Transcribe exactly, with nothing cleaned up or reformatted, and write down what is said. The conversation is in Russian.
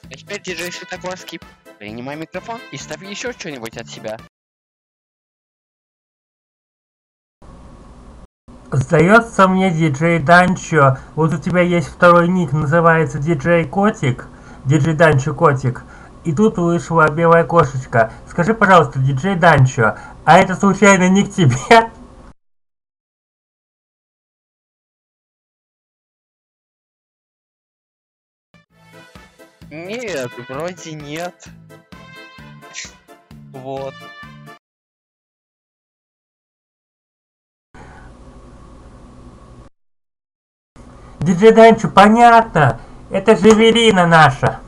А теперь диджей Светогорский, принимай микрофон и ставь еще что-нибудь от себя. Сдается мне, диджей Данчо, вот у тебя есть второй ник, называется диджей Котик, диджей Данчо Котик, и тут вышла белая кошечка. Скажи, пожалуйста, диджей Данчо, а это случайно не к тебе? Нет, вроде нет. Вот. Диджей Данчо, понятно, это же Эвелина наша.